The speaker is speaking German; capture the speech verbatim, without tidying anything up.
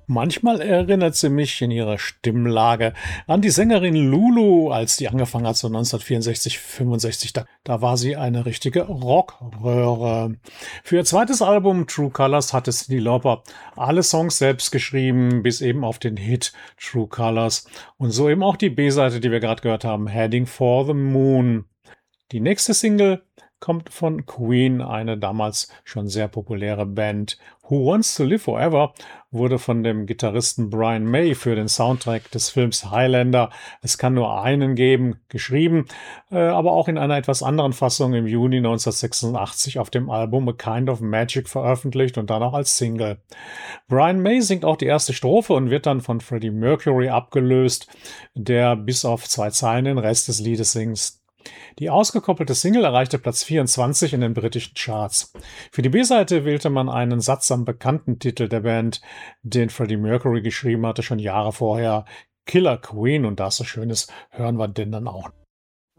Manchmal erinnert sie mich in ihrer Stimmlage an die Sängerin Lulu, als die angefangen hat, so neunzehnhundertvierundsechzig, fünfundsechzig. Da, da war sie eine richtige Rockröhre. Für ihr zweites Album True Colors hatte Cyndi Lauper alle Songs selbst geschrieben, bis eben auf den Hit True Colors. Und so eben auch die B-Seite, die wir gerade gehört haben, Heading for the Moon. Die nächste Single kommt von Queen, eine damals schon sehr populäre Band. Who Wants to Live Forever wurde von dem Gitarristen Brian May für den Soundtrack des Films Highlander Es kann nur einen geben geschrieben, äh, aber auch in einer etwas anderen Fassung im Juni neunzehnhundertsechsundachtzig auf dem Album A Kind of Magic veröffentlicht und dann auch als Single. Brian May singt auch die erste Strophe und wird dann von Freddie Mercury abgelöst, der bis auf zwei Zeilen den Rest des Liedes singt. Die ausgekoppelte Single erreichte Platz vierundzwanzig in den britischen Charts. Für die B-Seite wählte man einen Satz am bekannten Titel der Band, den Freddie Mercury geschrieben hatte, schon Jahre vorher, Killer Queen, und da es so schön ist, hören wir den dann auch.